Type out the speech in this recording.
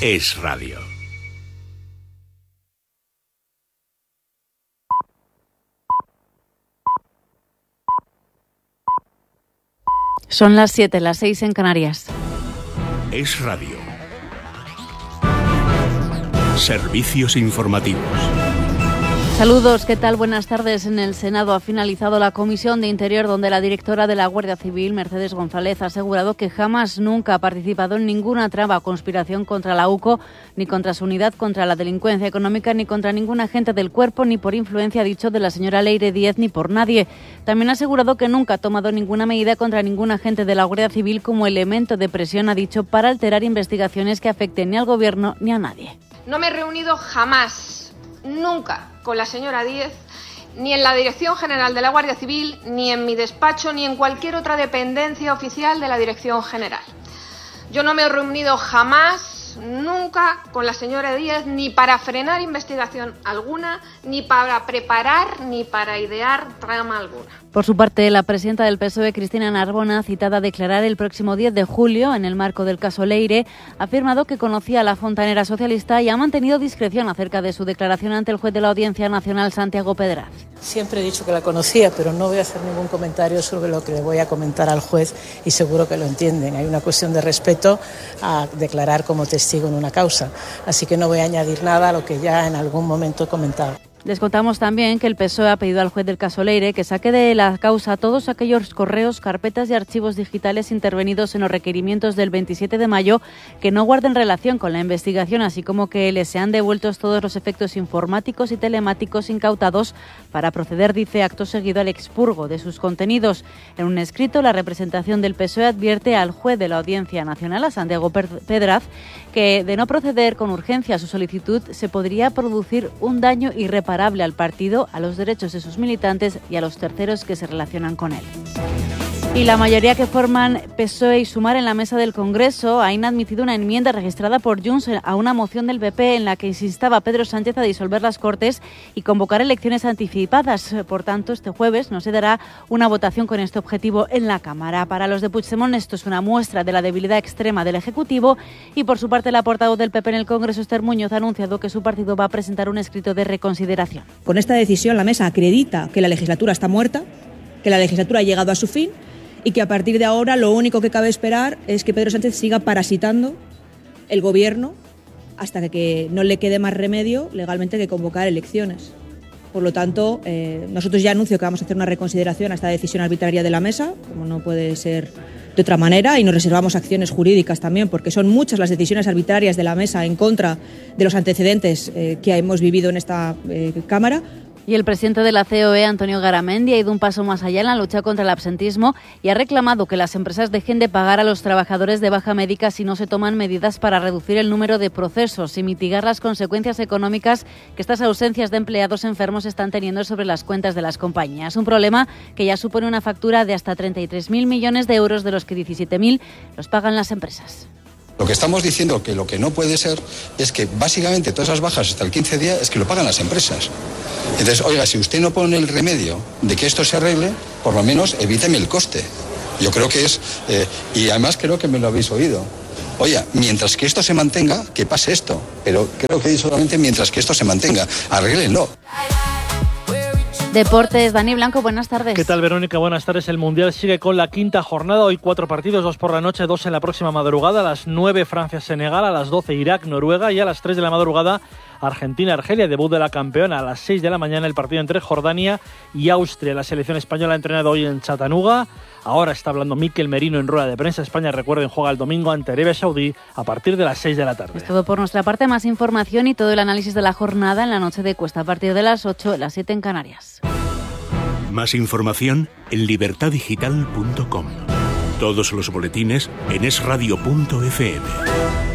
Es Radio. Son las 7, las 6 en Canarias. Es Radio. Servicios informativos. Saludos, ¿qué tal? Buenas tardes. En el Senado ha finalizado la Comisión de Interior, donde la directora de la Guardia Civil, Mercedes González, ha asegurado que jamás nunca ha participado en ninguna trama o conspiración contra la UCO, ni contra su unidad contra la delincuencia económica, ni contra ningún agente del cuerpo, ni por influencia, ha dicho, de la señora Leire Díez, ni por nadie. También ha asegurado que nunca ha tomado ninguna medida contra ningún agente de la Guardia Civil como elemento de presión, ha dicho, para alterar investigaciones que afecten ni al Gobierno ni a nadie. No me he reunido jamás, nunca, con la señora Díez, ni en la Dirección General de la Guardia Civil, ni en mi despacho, ni en cualquier otra dependencia oficial de la Dirección General. Yo no me he reunido jamás, nunca, con la señora Díez, ni para frenar investigación alguna, ni para preparar, ni para idear trama alguna. Por su parte, la presidenta del PSOE, Cristina Narbona, citada a declarar el próximo 10 de julio en el marco del caso Leire, ha afirmado que conocía a la fontanera socialista y ha mantenido discreción acerca de su declaración ante el juez de la Audiencia Nacional, Santiago Pedraz. Siempre he dicho que la conocía, pero no voy a hacer ningún comentario sobre lo que le voy a comentar al juez y seguro que lo entienden. Hay una cuestión de respeto a declarar como testigo en una causa, así que no voy a añadir nada a lo que ya en algún momento he comentado. Les contamos también que el PSOE ha pedido al juez del caso Leire que saque de la causa todos aquellos correos, carpetas y archivos digitales intervenidos en los requerimientos del 27 de mayo que no guarden relación con la investigación, así como que les sean devueltos todos los efectos informáticos y telemáticos incautados para proceder, dice, acto seguido al expurgo de sus contenidos. En un escrito, la representación del PSOE advierte al juez de la Audiencia Nacional, a Santiago Pedraz, que de no proceder con urgencia a su solicitud se podría producir un daño irreparable al partido, a los derechos de sus militantes y a los terceros que se relacionan con él. Y la mayoría que forman PSOE y Sumar en la mesa del Congreso ha inadmitido una enmienda registrada por Junts a una moción del PP en la que se instaba a Pedro Sánchez a disolver las Cortes y convocar elecciones anticipadas. Por tanto, este jueves no se dará una votación con este objetivo en la Cámara. Para los de Puigdemont esto es una muestra de la debilidad extrema del Ejecutivo y, por su parte, la portavoz del PP en el Congreso, Esther Muñoz, ha anunciado que su partido va a presentar un escrito de reconsideración. Con esta decisión la mesa acredita que la legislatura está muerta, que la legislatura ha llegado a su fin y que a partir de ahora lo único que cabe esperar es que Pedro Sánchez siga parasitando el gobierno hasta que no le quede más remedio legalmente que convocar elecciones. Por lo tanto, nosotros ya anuncio que vamos a hacer una reconsideración a esta decisión arbitraria de la mesa, como no puede ser de otra manera, y nos reservamos acciones jurídicas también, porque son muchas las decisiones arbitrarias de la mesa en contra de los antecedentes que hemos vivido en esta Cámara. Y el presidente de la COE, Antonio Garamendi, ha ido un paso más allá en la lucha contra el absentismo y ha reclamado que las empresas dejen de pagar a los trabajadores de baja médica si no se toman medidas para reducir el número de procesos y mitigar las consecuencias económicas que estas ausencias de empleados enfermos están teniendo sobre las cuentas de las compañías. Un problema que ya supone una factura de hasta 33.000 millones de euros, de los que 17.000 los pagan las empresas. Lo que estamos diciendo que lo que no puede ser es que básicamente todas esas bajas hasta el 15 días es que lo pagan las empresas. Entonces, oiga, si usted no pone el remedio de que esto se arregle, por lo menos evíteme el coste. Yo creo que es, y además creo que me lo habéis oído. Oye, mientras que esto se mantenga, que pase esto. Pero creo que he dicho solamente mientras que esto se mantenga. Arréglenlo. Deportes, Dani Blanco, buenas tardes. ¿Qué tal, Verónica? Buenas tardes. El Mundial sigue con la quinta jornada. Hoy 4 partidos, 2 por la noche, 2 en la próxima madrugada. A las 9, Francia-Senegal. A las 12, Irak-Noruega. Y a las 3 de la madrugada, Argentina-Argelia. Debut de la campeona. A las 6 de la mañana, el partido entre Jordania y Austria. La selección española ha entrenado hoy en Chattanooga. Ahora está hablando Mikel Merino en rueda de prensa. España, recuerden, juega el domingo ante Arabia Saudí a partir de las 6 de la tarde. Es todo por nuestra parte. Más información y todo el análisis de la jornada en la noche de Cuesta a partir de las 8, las 7 en Canarias. Más información en libertadigital.com. Todos los boletines en esradio.fm.